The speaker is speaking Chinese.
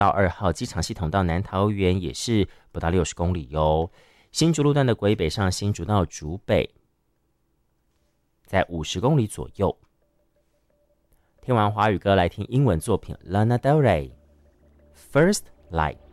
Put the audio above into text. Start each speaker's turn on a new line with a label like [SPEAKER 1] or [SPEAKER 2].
[SPEAKER 1] 到2号机场系统到南桃园也是不到60公里哟。新竹路段的国一北上新竹到竹北，在50公里左右。听完华语歌，来听英文作品 Lana Del Rey First Light。